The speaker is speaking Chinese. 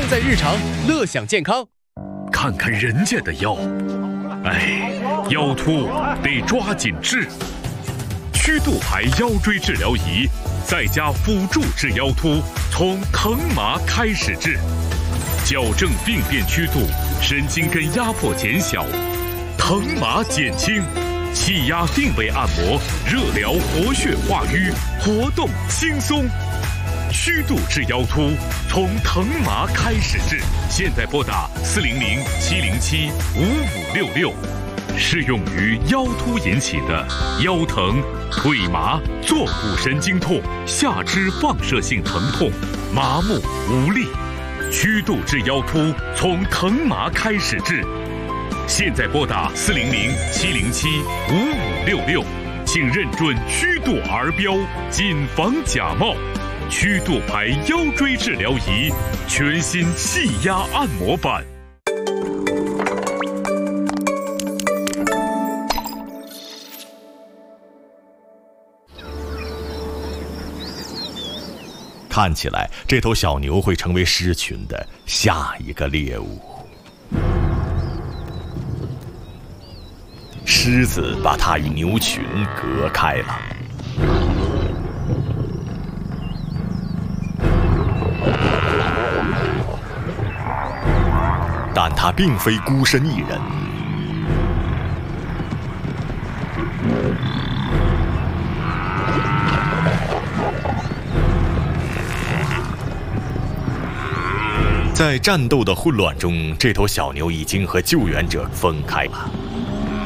在日常，乐享健康。 看看人家的腰，哎，腰突得抓紧治。曲度牌腰椎治疗仪，再加辅助治腰突，从疼麻开始治，矫正病变曲度，神经根压迫减小，疼麻减轻，气压定位按摩，热疗活血化瘀，活动轻松。曲度治腰突，从疼麻开始治。现在拨打400-707-5566。适用于腰突引起的腰疼、腿麻、坐骨神经痛、下肢放射性疼痛、麻木无力。曲度治腰突，从疼麻开始治。现在拨打400-707-5566，请认准曲度儿标，谨防假冒。曲度牌腰椎治疗仪，全新气压按摩版。 看起来，这头小牛会成为狮群的下一个猎物。狮子把它与牛群隔开了。但它并非孤身一人。在战斗的混乱中，这头小牛已经和救援者分开了。